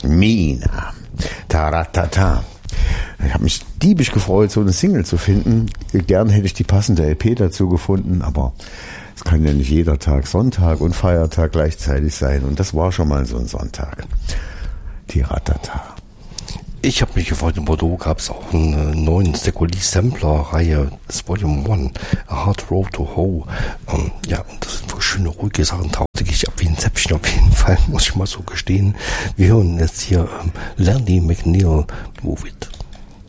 Mina. Taratata. Ich habe mich diebisch gefreut, so eine Single zu finden. Gern hätte ich die passende LP dazu gefunden, aber es kann ja nicht jeder Tag Sonntag und Feiertag gleichzeitig sein. Und das war schon mal so ein Sonntag. Tiratata. Ich habe mich gefreut, in Bordeaux gab es auch einen neuen Stekoli-Sampler-Reihe, das Volume 1, A Hard Road to Hoe. Ja, das sind wirklich schöne, ruhige Sachen, tauchte ich ab wie ein Zäpfchen auf jeden Fall, muss ich mal so gestehen. Wir hören jetzt hier Landy McNeil, Move It.